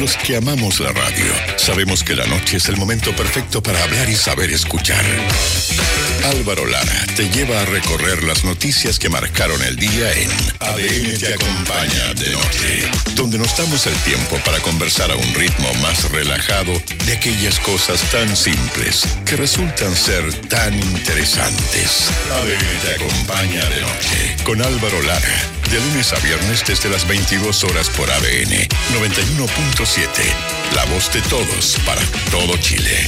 Los que amamos la radio, sabemos que la noche es el momento perfecto para hablar y saber escuchar. Álvaro Lara te lleva a recorrer las noticias que marcaron el día en ADN te acompaña de noche, donde nos damos el tiempo para conversar a un ritmo más relajado de aquellas cosas tan simples que resultan ser tan interesantes. ADN te acompaña de noche con Álvaro Lara, de lunes a viernes desde las 22 horas por ADN 91.7, la voz de todos para todo Chile.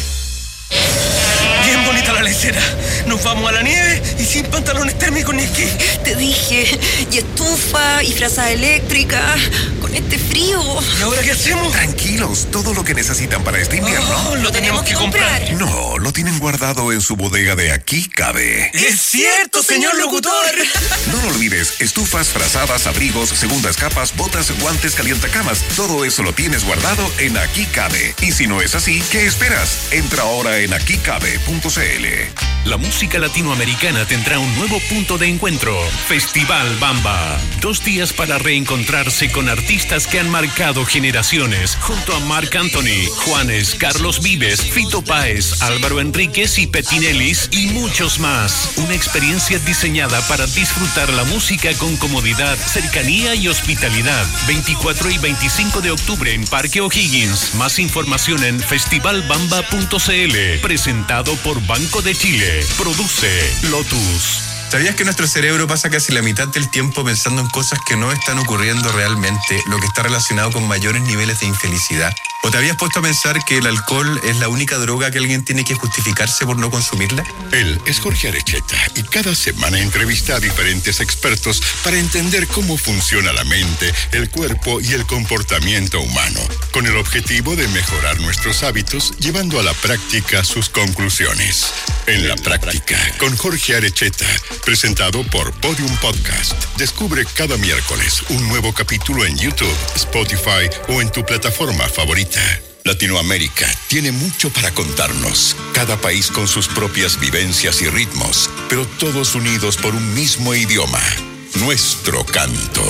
Bien bonita la lecera. Nos vamos a la nieve y sin pantalones térmicos ni esquí. Te dije, y estufa, y frazada eléctrica, con este frío. ¿Y ahora qué hacemos? Tranquilos, todo lo que necesitan para este invierno. Oh, lo tenemos que comprar. No, lo tienen guardado en su bodega de Aquí Cabe. ¡Es cierto, señor locutor! No lo olvides, estufas, frazadas, abrigos, segundas capas, botas, guantes, calientacamas. Todo eso lo tienes guardado en Aquí Cabe. Y si no es así, ¿qué esperas? Entra ahora en aquicabe.cl. La música latinoamericana tendrá un nuevo punto de encuentro. Festival Bamba. 2 días para reencontrarse con artistas que han marcado generaciones. Junto a Marc Anthony, Juanes, Carlos Vives, Fito Páez, Álvaro Enríquez y Petinelis y muchos más. Una experiencia diseñada para disfrutar la música con comodidad, cercanía y hospitalidad. 24 y 25 de octubre en Parque O'Higgins. Más información en festivalbamba.cl. Presentado por Banco de Chile. Produce Lotus. ¿Sabías que nuestro cerebro pasa casi la mitad del tiempo pensando en cosas que no están ocurriendo realmente, lo que está relacionado con mayores niveles de infelicidad? ¿O te habías puesto a pensar que el alcohol es la única droga que alguien tiene que justificarse por no consumirla? Él es Jorge Arecheta y cada semana entrevista a diferentes expertos para entender cómo funciona la mente, el cuerpo y el comportamiento humano, con el objetivo de mejorar nuestros hábitos, llevando a la práctica sus conclusiones. En la práctica, con Jorge Arecheta, presentado por Podium Podcast. Descubre cada miércoles un nuevo capítulo en YouTube, Spotify o en tu plataforma favorita. Latinoamérica tiene mucho para contarnos, cada país con sus propias vivencias y ritmos, pero todos unidos por un mismo idioma, nuestro canto.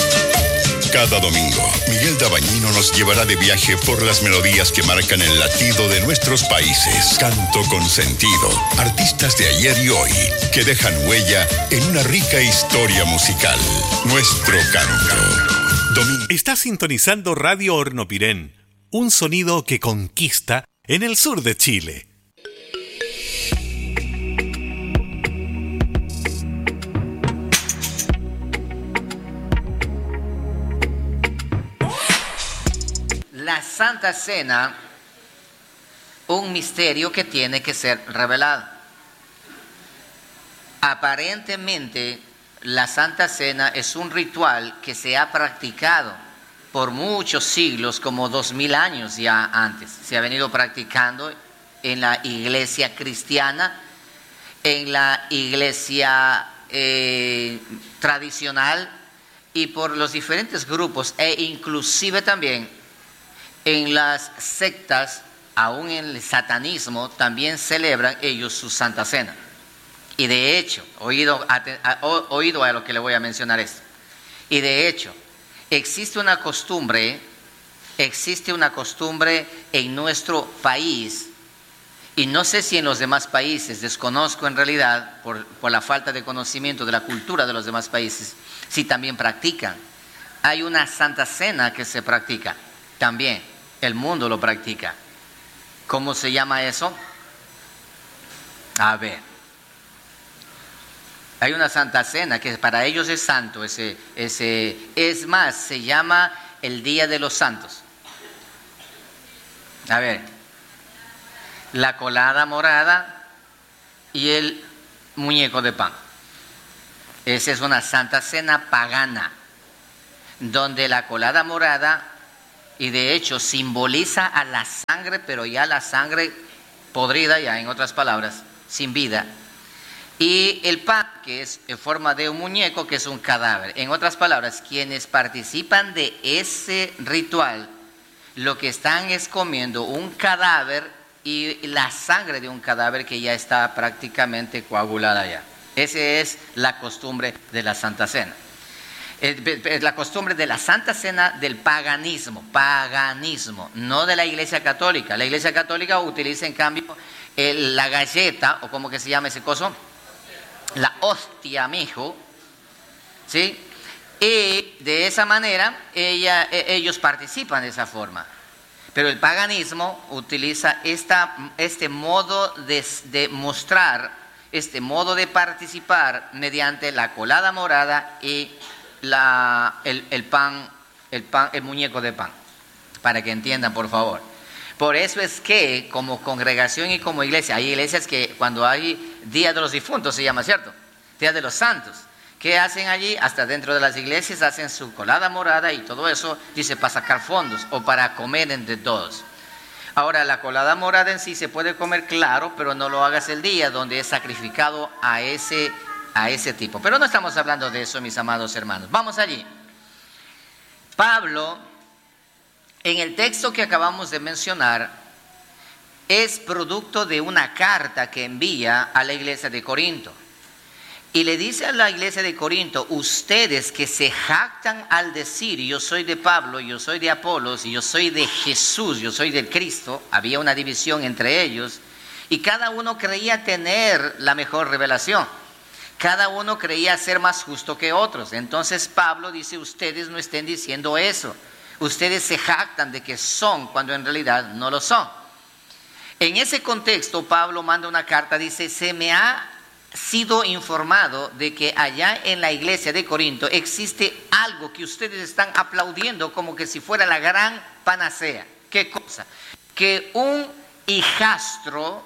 Cada domingo, Miguel Dabañino nos llevará de viaje por las melodías que marcan el latido de nuestros países. Canto con sentido, artistas de ayer y hoy, que dejan huella en una rica historia musical. Nuestro canto. Está sintonizando Radio Hornopirén, un sonido que conquista en el sur de Chile. La Santa Cena, un misterio que tiene que ser revelado. Aparentemente, la Santa Cena es un ritual que se ha practicado por muchos siglos, como 2000 años ya antes. Se ha venido practicando en la iglesia cristiana, en la iglesia tradicional y por los diferentes grupos e inclusive también en las sectas, aún en el satanismo, también celebran ellos su Santa Cena. Y de hecho, oído a lo que le voy a mencionar esto. Y de hecho, existe una costumbre en nuestro país, y no sé si en los demás países, desconozco en realidad, por la falta de conocimiento de la cultura de los demás países, si también practican. Hay una Santa Cena que se practica también. El mundo lo practica. ¿Cómo se llama eso? A ver. Hay una Santa Cena que para ellos es santo. Es más, se llama el Día de los Santos. A ver. La colada morada y el muñeco de pan. Esa es una Santa Cena pagana, donde la colada morada, y de hecho simboliza a la sangre, pero ya la sangre podrida, ya en otras palabras, sin vida. Y el pan, que es en forma de un muñeco, que es un cadáver. En otras palabras, quienes participan de ese ritual, lo que están es comiendo un cadáver y la sangre de un cadáver que ya está prácticamente coagulada ya. Esa es la costumbre de la Santa Cena. Es la costumbre de la Santa Cena del paganismo, no de la Iglesia Católica. La Iglesia Católica utiliza en cambio la galleta, o como que se llama ese coso, la hostia, mijo, ¿sí? Y de esa manera ellos participan de esa forma. Pero el paganismo utiliza este modo de mostrar, este modo de participar mediante la colada morada y el muñeco de pan, para que entiendan, por favor. Por eso es que como congregación y como iglesia, hay iglesias que cuando hay Día de los Difuntos se llama, ¿cierto? Día de los Santos. ¿Qué hacen allí? Hasta dentro de las iglesias hacen su colada morada y todo eso, dice, para sacar fondos o para comer entre todos. Ahora, la colada morada en sí se puede comer, claro, pero no lo hagas el día donde es sacrificado a ese tipo. Pero no estamos hablando de eso, mis amados hermanos. Vamos allí. Pablo, en el texto que acabamos de mencionar, es producto de una carta que envía a la iglesia de Corinto. Y le dice a la iglesia de Corinto, ustedes que se jactan al decir, yo soy de Pablo, yo soy de Apolos, y yo soy de Jesús, yo soy de Cristo, había una división entre ellos, y cada uno creía tener la mejor revelación. Cada uno creía ser más justo que otros. Entonces Pablo dice, ustedes no estén diciendo eso. Ustedes se jactan de que son, cuando en realidad no lo son. En ese contexto, Pablo manda una carta, dice, se me ha sido informado de que allá en la iglesia de Corinto existe algo que ustedes están aplaudiendo como que si fuera la gran panacea. ¿Qué cosa? Que un hijastro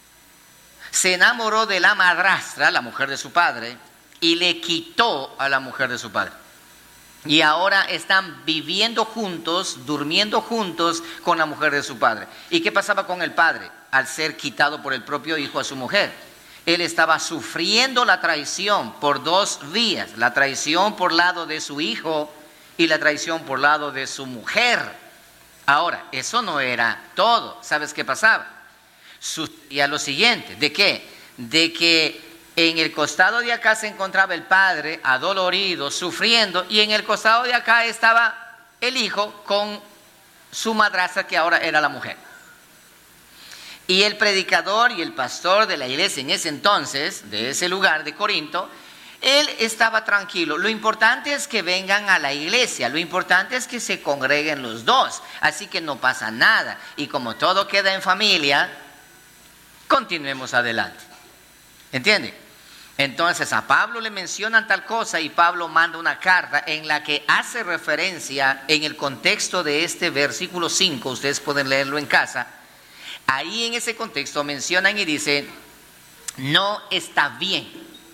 se enamoró de la madrastra, la mujer de su padre, y le quitó a la mujer de su padre. Y ahora están viviendo juntos, durmiendo juntos con la mujer de su padre. ¿Y qué pasaba con el padre? Al ser quitado por el propio hijo a su mujer. Él estaba sufriendo la traición por dos vías, la traición por lado de su hijo y la traición por lado de su mujer. Ahora, eso no era todo. ¿Sabes qué pasaba? Sucedía lo siguiente, ¿de qué? De que en el costado de acá se encontraba el padre adolorido, sufriendo, y en el costado de acá estaba el hijo con su madrastra, que ahora era la mujer. Y el predicador y el pastor de la iglesia en ese entonces, de ese lugar de Corinto, él estaba tranquilo. Lo importante es que vengan a la iglesia, lo importante es que se congreguen los dos, así que no pasa nada. Y como todo queda en familia, continuemos adelante. ¿Entiende? Entonces a Pablo le mencionan tal cosa y Pablo manda una carta en la que hace referencia en el contexto de este versículo 5, ustedes pueden leerlo en casa. Ahí en ese contexto mencionan y dicen, no está bien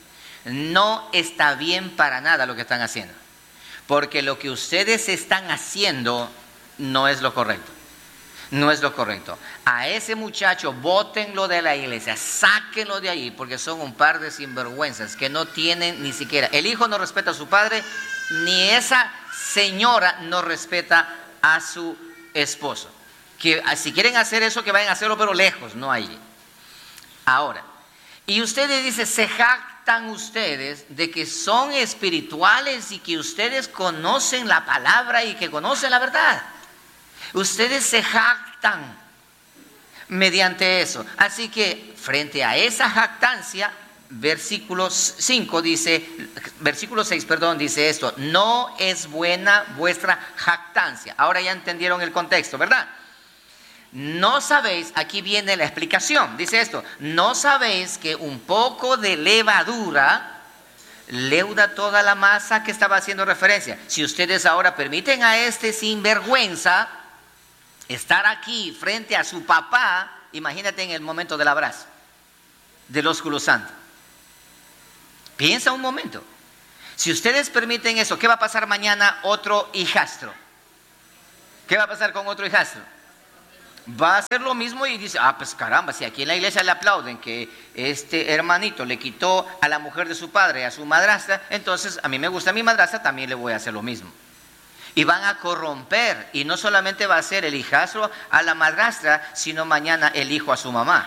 para nada lo que están haciendo, porque lo que ustedes están haciendo no es lo correcto. No es lo correcto. A ese muchacho bótenlo de la iglesia, sáquenlo de ahí, porque son un par de sinvergüenzas que no tienen ni siquiera. El hijo no respeta a su padre, ni esa señora no respeta a su esposo. Que si quieren hacer eso, que vayan a hacerlo, pero lejos, no allí. Ahora, y ustedes dicen, se jactan ustedes de que son espirituales y que ustedes conocen la palabra y que conocen la verdad. Ustedes se jactan mediante eso. Así que frente a esa jactancia, versículo 6, dice esto, no es buena vuestra jactancia. Ahora ya entendieron el contexto, ¿verdad? No sabéis, aquí viene la explicación, dice esto, no sabéis que un poco de levadura leuda toda la masa, que estaba haciendo referencia. Si ustedes ahora permiten a este sinvergüenza estar aquí frente a su papá, imagínate en el momento del abrazo del ósculo santo. Piensa un momento. Si ustedes permiten eso, ¿qué va a pasar mañana otro hijastro? ¿Qué va a pasar con otro hijastro? Va a hacer lo mismo y dice, pues caramba, si aquí en la iglesia le aplauden que este hermanito le quitó a la mujer de su padre, a su madrastra, entonces a mí me gusta mi madrastra, también le voy a hacer lo mismo. Y van a corromper, y no solamente va a ser el hijastro a la madrastra, sino mañana el hijo a su mamá,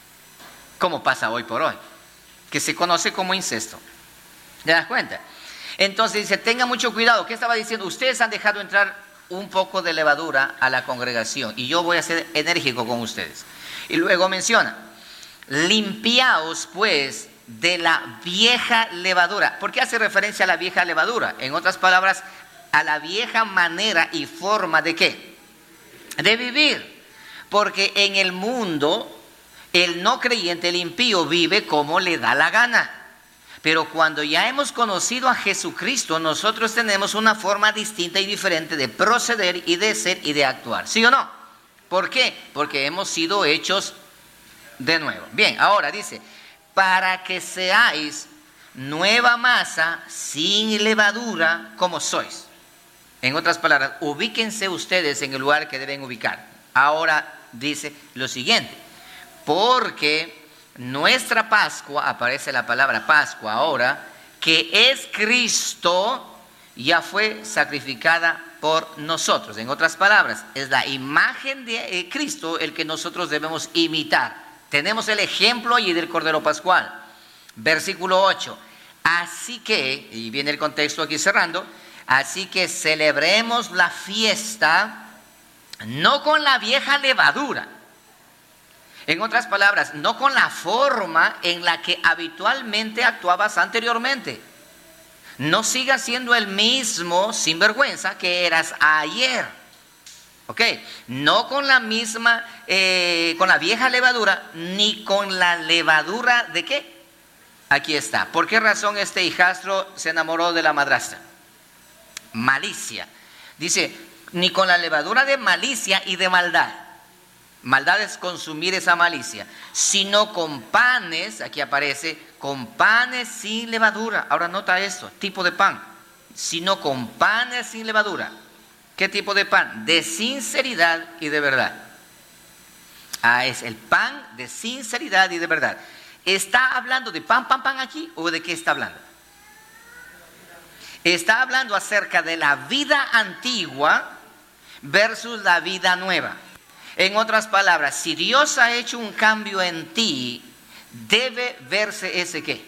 como pasa hoy por hoy, que se conoce como incesto. ¿Te das cuenta? Entonces dice, tengan mucho cuidado. ¿Qué estaba diciendo? Ustedes han dejado entrar un poco de levadura a la congregación y yo voy a ser enérgico con ustedes. Y luego menciona, limpiaos pues de la vieja levadura. ¿Por qué hace referencia a la vieja levadura? En otras palabras, a la vieja manera y forma de ¿qué? De vivir. Porque en el mundo, el no creyente, el impío, vive como le da la gana. Pero cuando ya hemos conocido a Jesucristo, nosotros tenemos una forma distinta y diferente de proceder y de ser y de actuar. ¿Sí o no? ¿Por qué? Porque hemos sido hechos de nuevo. Bien, ahora dice, para que seáis nueva masa sin levadura como sois. En otras palabras, ubíquense ustedes en el lugar que deben ubicar. Ahora dice lo siguiente, porque nuestra Pascua, aparece la palabra Pascua ahora, que es Cristo, ya fue sacrificada por nosotros. En otras palabras, es la imagen de Cristo el que nosotros debemos imitar. Tenemos el ejemplo allí del Cordero Pascual. Versículo 8. Así que, y viene el contexto aquí cerrando, así que celebremos la fiesta no con la vieja levadura. En otras palabras, no con la forma en la que habitualmente actuabas anteriormente. No sigas siendo el mismo sinvergüenza que eras ayer. ¿Ok? No con la misma, con la vieja levadura, ni con la levadura de ¿qué? Aquí está. ¿Por qué razón este hijastro se enamoró de la madrastra? Malicia. Dice, ni con la levadura de malicia y de maldad. Maldad es consumir esa malicia, sino con panes, aquí aparece, con panes sin levadura. Ahora nota esto, tipo de pan, sino con panes sin levadura. ¿Qué tipo de pan? De sinceridad y de verdad. Es el pan de sinceridad y de verdad. ¿Está hablando de pan aquí o de qué está hablando? Está hablando acerca de la vida antigua versus la vida nueva. En otras palabras, si Dios ha hecho un cambio en ti, debe verse ese ¿qué?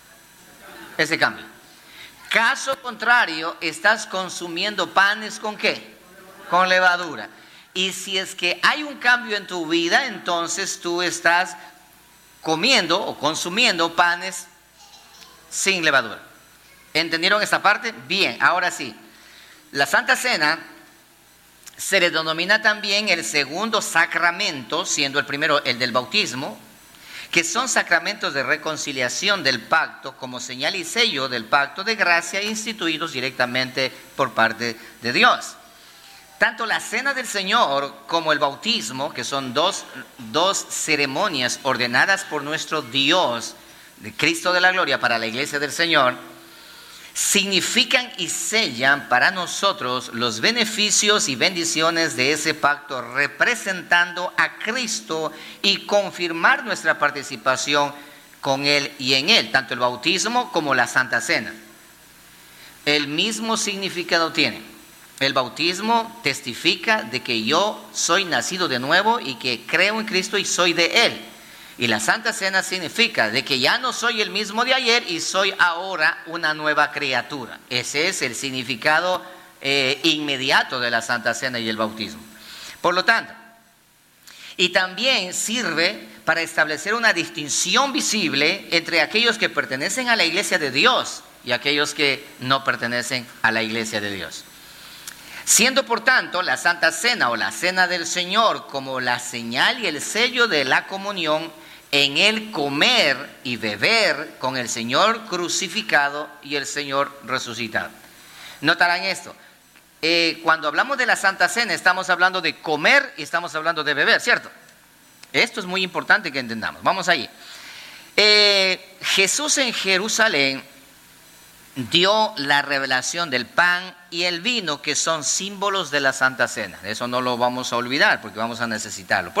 Ese cambio. Caso contrario, estás consumiendo panes ¿con qué? Con levadura. Y si es que hay un cambio en tu vida, entonces tú estás comiendo o consumiendo panes sin levadura. ¿Entendieron esta parte? Bien, ahora sí. La Santa Cena se le denomina también el segundo sacramento, siendo el primero el del bautismo, que son sacramentos de reconciliación del pacto como señal y sello del pacto de gracia instituidos directamente por parte de Dios. Tanto la Cena del Señor como el bautismo, que son dos ceremonias ordenadas por nuestro Dios, de Cristo de la Gloria para la Iglesia del Señor, significan y sellan para nosotros los beneficios y bendiciones de ese pacto, representando a Cristo y confirmar nuestra participación con Él y en Él, tanto el bautismo como la Santa Cena. El mismo significado tiene. El bautismo testifica de que yo soy nacido de nuevo y que creo en Cristo y soy de Él. Y la Santa Cena significa de que ya no soy el mismo de ayer y soy ahora una nueva criatura. Ese es el significado inmediato de la Santa Cena y el bautismo. Por lo tanto, y también sirve para establecer una distinción visible entre aquellos que pertenecen a la Iglesia de Dios y aquellos que no pertenecen a la Iglesia de Dios. Siendo por tanto la Santa Cena o la Cena del Señor como la señal y el sello de la comunión en el comer y beber con el Señor crucificado y el Señor resucitado. Notarán esto, cuando hablamos de la Santa Cena estamos hablando de comer y estamos hablando de beber, ¿cierto? Esto es muy importante que entendamos. Vamos allí. Jesús en Jerusalén dio la revelación del pan y el vino, que son símbolos de la Santa Cena. Eso no lo vamos a olvidar porque vamos a necesitarlo.